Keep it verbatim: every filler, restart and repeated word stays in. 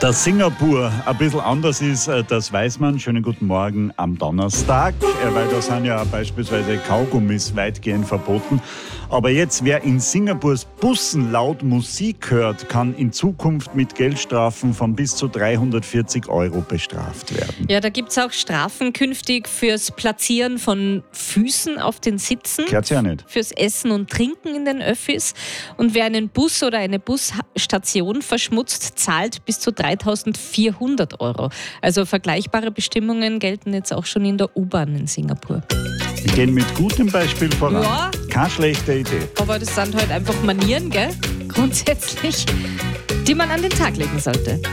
Dass Singapur ein bisschen anders ist, das weiß man. Schönen guten Morgen am Donnerstag, weil da sind ja beispielsweise Kaugummis weitgehend verboten. Aber jetzt, wer in Singapurs Bussen laut Musik hört, kann in Zukunft mit Geldstrafen von bis zu dreihundertvierzig Euro bestraft werden. Ja, da gibt es auch Strafen künftig fürs Platzieren von Füßen auf den Sitzen. Gehört's ja nicht. Fürs Essen und Trinken in den Öffis. Und wer einen Bus oder eine Busstation verschmutzt, zahlt bis zu dreitausendvierhundert Euro. Also vergleichbare Bestimmungen gelten jetzt auch schon in der U-Bahn in Singapur. Wir gehen mit gutem Beispiel voran. Ja. Keine schlechte Idee. Aber das sind halt einfach Manieren, gell? Grundsätzlich, die man an den Tag legen sollte.